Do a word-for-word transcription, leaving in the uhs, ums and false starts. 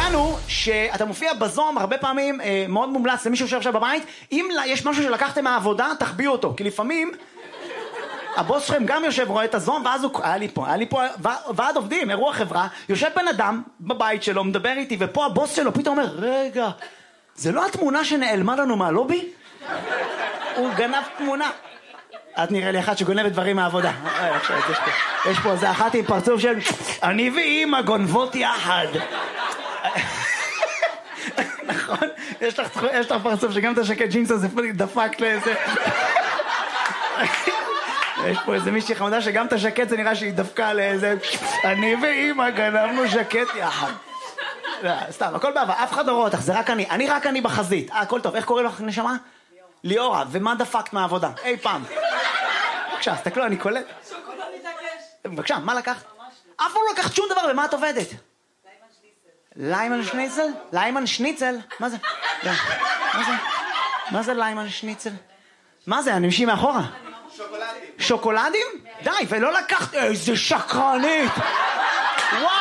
העניין הוא שאתה מופיע בזום הרבה פעמים, מאוד מומלץ למי שיושב עכשיו בבית, אם יש משהו שלקחתם מהעבודה, תחביאו אותו, כי לפעמים הבוס שלכם גם יושב, רואה את הזום, ואז הוא, היה לי פה, היה לי פה ועד עובדים, אירוע חברה, יושב בן אדם בבית שלו, מדבר איתי, ופה הבוס שלו פתאום אומר, רגע, זה לא התמונה שנעלמה לנו מהלובי? הוא גנב תמונה. את נראה לי אחת שגונבת דברים מהעבודה. יש פה, זה אחת עם פרצוף של אני ואמא גונבות יחד. נכון? יש לך פרצוף שגם את השקט ג'ינס הזה דפק לאיזה... יש פה איזה מישהי חמודה שגם את השקט זה נראה שהיא דפקה לאיזה אני ואמא גנבנו שקט יחד. סתם, הכל בעבר, אף אחד לא רואה אותך, זה רק אני. אני רק אני בחזית. אה, הכל טוב. איך קוראים לך נשמה? ליאורה. ומה דפקת מהעבודה? אי פעם. בבקשה, תסתכלו, אני קולט. שוקולד מתעקש. בבקשה, מה לקחת? אף פעם לא לקחת שום דבר, ומה את עובדת? ליימן שניצל? ליימן שניצל? מה זה? מה זה? מה זה ליימן שניצל? מה זה? אני משי מאחורה. שוקולדים. שוקולדים? די, ולא לקחת... איזה שקרנית! וואו!